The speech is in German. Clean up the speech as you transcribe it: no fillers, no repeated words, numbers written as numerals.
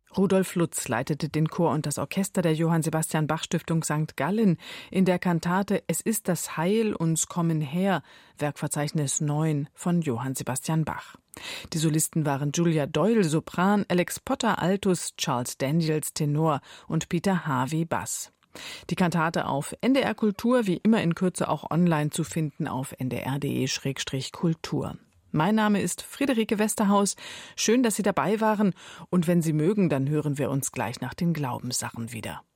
Rudolf Lutz leitete den Chor und das Orchester der Johann Sebastian Bach Stiftung St. Gallen in der Kantate Es ist das Heil uns kommen her, Werkverzeichnis 9 von Johann Sebastian Bach. Die Solisten waren Julia Doyle, Sopran, Alex Potter, Altus, Charles Daniels, Tenor und Peter Harvey, Bass. Die Kantate auf NDR Kultur, wie immer in Kürze auch online zu finden auf ndr.de/kultur. Mein Name ist Friederike Westerhaus. Schön, dass Sie dabei waren. Und wenn Sie mögen, dann hören wir uns gleich nach den Glaubenssachen wieder.